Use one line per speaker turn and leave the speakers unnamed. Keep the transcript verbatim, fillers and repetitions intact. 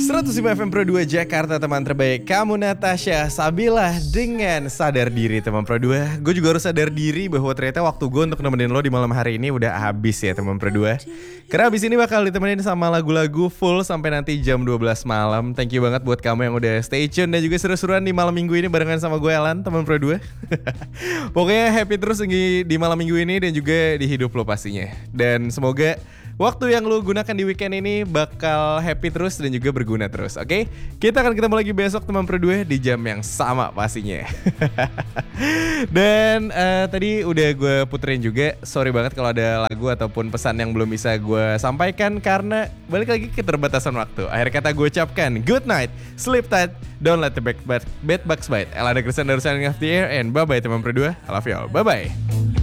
seratus lima F M Pro dua Jakarta, teman terbaik. Kamu Natasha Sabila dengan sadar diri, teman Pro dua. Gue juga harus sadar diri bahwa ternyata waktu gue untuk nemenin lo di malam hari ini udah habis ya, teman Pro dua. Karena habis ini bakal ditemenin sama lagu-lagu full sampai nanti jam dua belas malam. Thank you banget buat kamu yang udah stay tune dan juga seru-seruan di malam minggu ini barengan sama gue Alan, teman Pro dua. Pokoknya happy terus di, di malam minggu ini dan juga di hidup lo pastinya. Dan semoga waktu yang lu gunakan di weekend ini bakal happy terus dan juga berguna terus, oke? Okay? Kita akan ketemu lagi besok teman Pro dua di jam yang sama pastinya. Dan uh, tadi udah gue puterin juga, sorry banget kalau ada lagu ataupun pesan yang belum bisa gue sampaikan karena balik lagi keterbatasan waktu. Akhir kata gue ucapkan good night, sleep tight, don't let the bed bugs bite. Elana Kristian dari Signing of the Air and bye bye teman Pro dua. I love you all, bye bye.